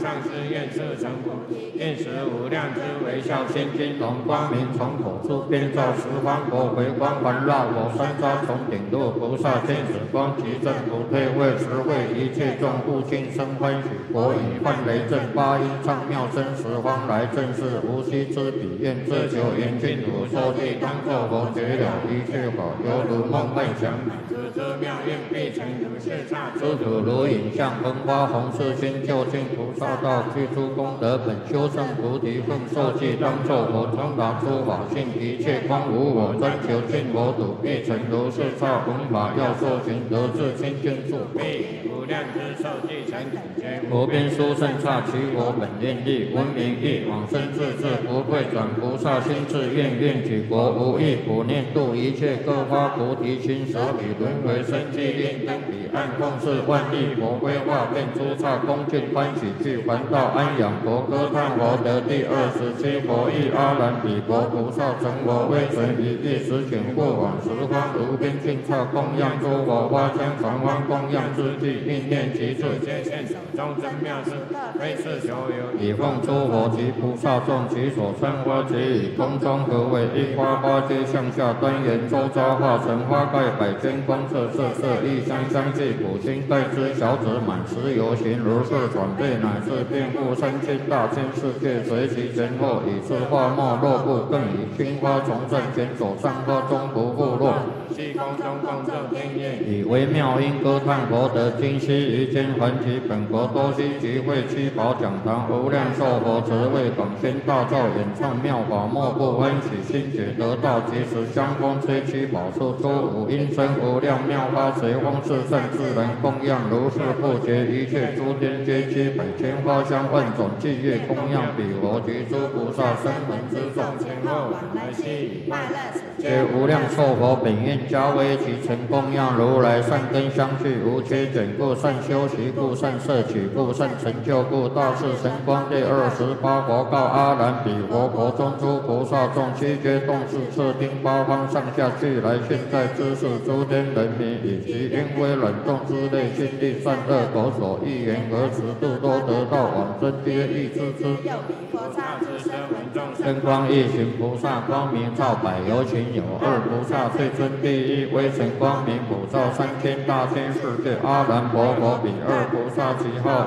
上师愿摄成菩提，愿使无量之微笑现金龙光明从口出，遍照十方国回光环绕我三匝从顶落菩萨天使光极正不退，为实为一切众护尽生欢喜，国语幻雷震八音唱妙声，十方来正是无息之彼，愿自求严净土受地当作佛觉了一切法，犹如梦幻想这妙愿必成如是刹诸土如影像风花红世心究竟菩萨道，具诸功德本修正菩提奉受记当作佛通达诸法性一切光无我专求尽我土必成如是刹弘法要受行得至清净处必无量之受记成等觉无边殊胜刹其我本愿力闻名义往生自治不退转菩萨心志愿愿举国无异普念度一切各发菩提心舍彼轮回生机令登彼岸奉事万亿佛规划遍诸刹恭敬欢喜具还道安养佛歌叹佛得第27佛意阿难彼国菩萨成佛威神一意实显过往十方无边尽刹供养诸佛花香常欢供养之际应念其罪皆现手中真妙事非是求有以奉诸佛及菩萨众其所参花皆以空中合为一花花皆向下端严周遭化成花盖百千光色色色异香香气普心盖之小子满持游行如是转背乃至遍覆3000大千世界随其前后以是花末落布更以青花从正前手上花中不复落虚空中共奏天乐以微妙音歌叹佛得今昔于间还其本国多悉集会七宝讲堂无量寿佛慈为广宣大造演唱妙法莫不欢喜心觉得道即时相逢吹七宝树诸五音声无量妙花随风世善自然供养如是不绝一切诸天皆七百千花香万种伎乐供养彼佛及诸菩萨声闻之众前后往来悉以快乐皆无量寿佛本愿加为其成供养如来善根相续无缺减故善修习故善摄取故善成就故大士神光第28佛告阿难彼佛国中诸菩萨众悉皆动视摄听八方上下俱来现在知识诸天人民以及因为冷冻之类心力善恶口所欲言而持度多得道往生皆欲知之菩萨之身闻众生光一行菩萨光明照百有情有二菩萨最尊第一微尘光明普照3000大千世界阿难佛彼二菩萨其号